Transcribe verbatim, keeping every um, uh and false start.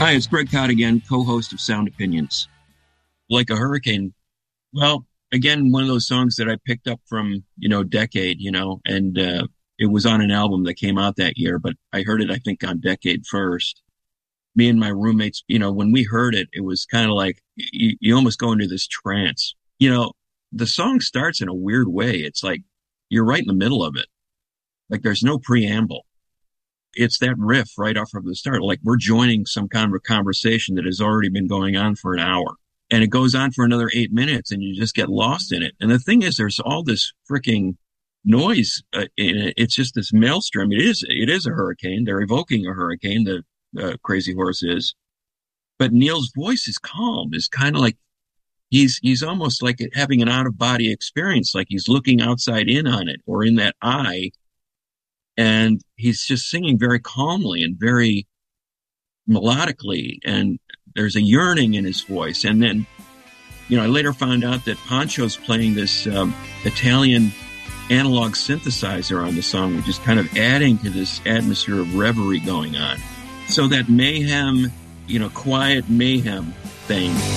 Hi, it's Greg Cott again, co-host of Sound Opinions. Like a Hurricane. Well, again, one of those songs that I picked up from, you know, Decade, you know, and uh, it was on an album that came out that year, but I heard it, I think, on Decade first. Me and my roommates, you know, when we heard it, it was kind of like you, you almost go into this trance. You know, the song starts in a weird way. It's like you're right in the middle of it. Like there's no preamble. It's that riff right off of the start. Like we're joining some kind of a conversation that has already been going on for an hour. And it goes on for another eight minutes and you just get lost in it. And the thing is, there's all this freaking noise uh, in it. It's just this maelstrom. It is, it is a hurricane. They're evoking a hurricane, the uh, Crazy Horse is. But Neil's voice is calm. It's kind of like he's, he's almost like having an out of body experience, like he's looking outside in on it or in that eye. And he's just singing very calmly and very melodically. And there's a yearning in his voice. And then, you know, I later found out that Pancho's playing this um, Italian analog synthesizer on the song, which is kind of adding to this atmosphere of reverie going on. So that mayhem, you know, quiet mayhem thing